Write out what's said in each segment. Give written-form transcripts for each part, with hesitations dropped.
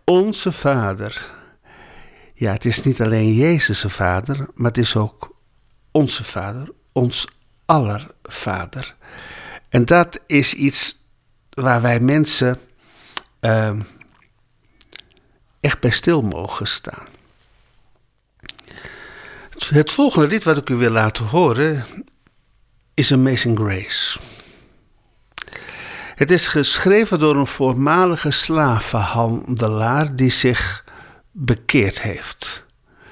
Onze Vader. Ja, het is niet alleen Jezus' Vader, maar het is ook onze Vader, ons aller Vader. En dat is iets waar wij mensen echt bij stil mogen staan. Het volgende lied wat ik u wil laten horen is Amazing Grace. Het is geschreven door een voormalige slavenhandelaar die zich bekeerd heeft.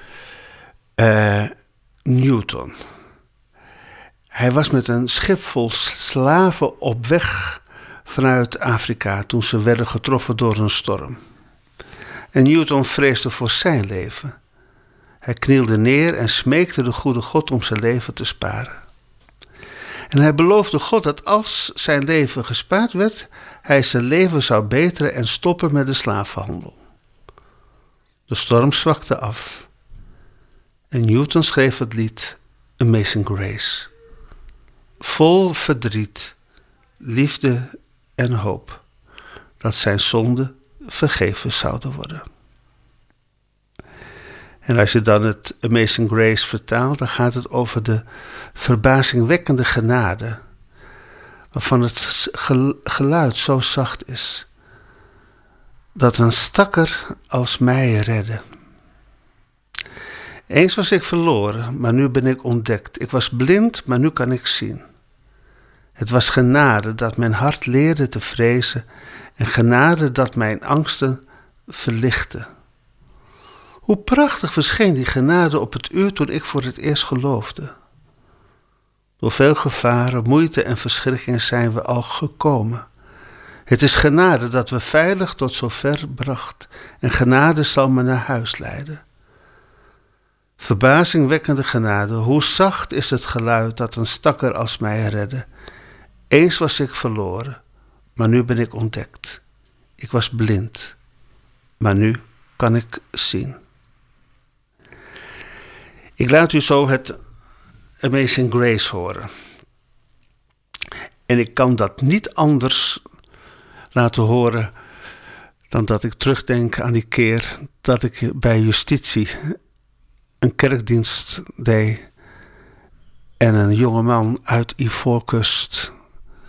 Newton. Hij was met een schip vol slaven op weg vanuit Afrika toen ze werden getroffen door een storm. En Newton vreesde voor zijn leven. Hij knielde neer en smeekte de goede God om zijn leven te sparen. En hij beloofde God dat als zijn leven gespaard werd, hij zijn leven zou beteren en stoppen met de slavenhandel. De storm zwakte af. En Newton schreef het lied Amazing Grace. Vol verdriet, liefde en hoop dat zijn zonden vergeven zouden worden. En als je dan het Amazing Grace vertaalt, dan gaat het over de verbazingwekkende genade, waarvan het geluid zo zacht is, dat een stakker als mij redde. Eens was ik verloren, maar nu ben ik ontdekt. Ik was blind, maar nu kan ik zien. Het was genade dat mijn hart leerde te vrezen en genade dat mijn angsten verlichtte. Hoe prachtig verscheen die genade op het uur toen ik voor het eerst geloofde. Door veel gevaren, moeite en verschrikking zijn we al gekomen. Het is genade dat we veilig tot zover bracht en genade zal me naar huis leiden. Verbazingwekkende genade, hoe zacht is het geluid dat een stakker als mij redde. Eens was ik verloren, maar nu ben ik ontdekt. Ik was blind, maar nu kan ik zien. Ik laat u zo het Amazing Grace horen. En ik kan dat niet anders laten horen dan dat ik terugdenk aan die keer dat ik bij justitie een kerkdienst deed en een jongeman uit Ivoorkust